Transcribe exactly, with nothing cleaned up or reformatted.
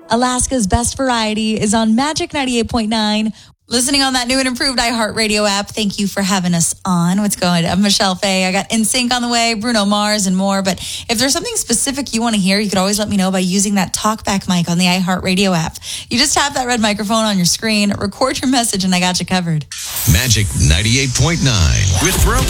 Alaska's best variety is on Magic ninety-eight point nine. Listening on that new and improved iHeartRadio app. Thank you for having us on. What's going on? I'm Michelle Faye. I got N Sync on the way, Bruno Mars, and more. But if there's something specific you want to hear, you could always let me know by using that talkback mic on the iHeartRadio app. You just tap that red microphone on your screen, record your message, and I got you covered. Magic ninety-eight point nine with Throw